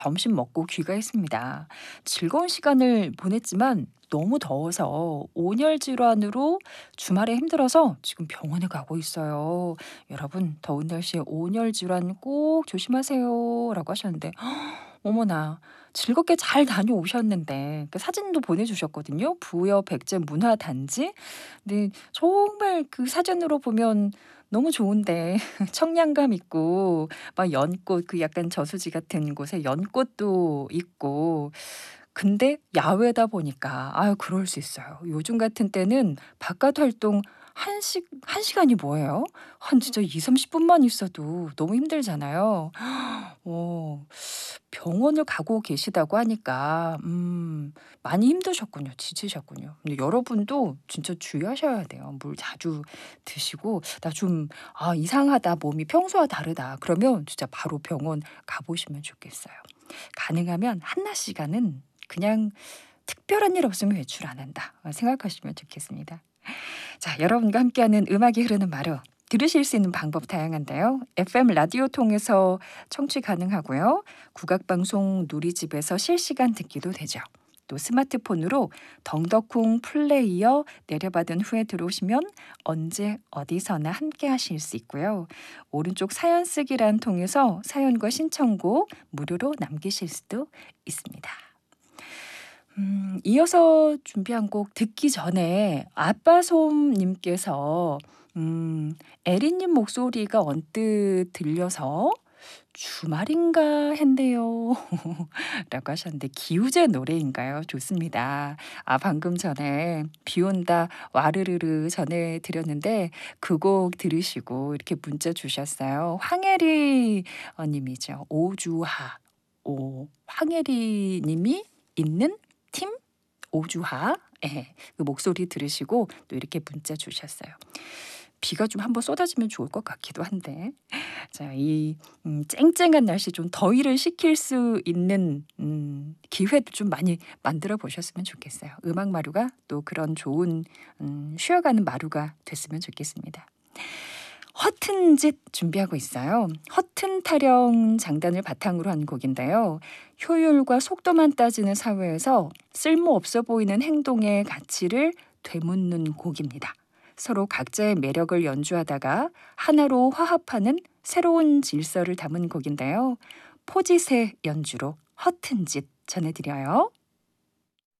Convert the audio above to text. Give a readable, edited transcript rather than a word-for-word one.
점심 먹고 귀가했습니다. 즐거운 시간을 보냈지만 너무 더워서 온열 질환으로 주말에 힘들어서 지금 병원에 가고 있어요. 여러분, 더운 날씨에 온열 질환 꼭 조심하세요. 라고 하셨는데, 어머나, 즐겁게 잘 다녀오셨는데, 그 사진도 보내주셨거든요. 부여 백제 문화단지. 근데 정말 그 사진으로 보면 너무 좋은데, 청량감 있고, 막 연꽃, 그 약간 저수지 같은 곳에 연꽃도 있고, 근데 야외다 보니까 아유 그럴 수 있어요. 요즘 같은 때는 바깥 활동 한 시간이 뭐예요? 한 진짜 2-30 분만 있어도 너무 힘들잖아요. 어 병원을 가고 계시다고 하니까 많이 힘드셨군요. 지치셨군요. 근데 여러분도 진짜 주의하셔야 돼요. 물 자주 드시고 '나 좀 이상하다. 몸이 평소와 다르다.' 그러면 진짜 바로 병원 가 보시면 좋겠어요. 가능하면 한낮 시간은 그냥 '특별한 일 없으면 외출 안 한다.' 생각하시면 좋겠습니다. 자, 여러분과 함께하는 음악이 흐르는 마루 들으실 수 있는 방법 다양한데요. FM 라디오 통해서 청취 가능하고요. 국악방송 누리집에서 실시간 듣기도 되죠. 또 스마트폰으로 덩덕콩 플레이어 내려받은 후에 들어오시면 언제 어디서나 함께 하실 수 있고요. 오른쪽 사연 쓰기란 통해서 사연과 신청곡 무료로 남기실 수도 있습니다. 이어서 준비한 곡 듣기 전에 아빠솜님께서 에리님 목소리가 언뜻 들려서 주말인가 했네요. 라고 하셨는데 기우제 노래인가요? 좋습니다. 방금 전에 비 온다 와르르르 전해드렸는데 그 곡 들으시고 이렇게 문자 주셨어요. 황혜리 님이죠. 오주하. 황혜리 님이 있는 팀 오주하. 예, 그 목소리 들으시고 또 이렇게 문자 주셨어요. 비가 좀 한번 쏟아지면 좋을 것 같기도 한데. 자, 이 쨍쨍한 날씨 좀 더위를 식힐 수 있는 기회도 좀 많이 만들어 보셨으면 좋겠어요. 음악 마루가 또 그런 좋은 쉬어가는 마루가 됐으면 좋겠습니다. 허튼 짓 준비하고 있어요. 허튼 타령 장단을 바탕으로 한 곡인데요. 효율과 속도만 따지는 사회에서 쓸모없어 보이는 행동의 가치를 되묻는 곡입니다. 서로 각자의 매력을 연주하다가 하나로 화합하는 새로운 질서를 담은 곡인데요. 포지세 연주로 허튼 짓 전해드려요.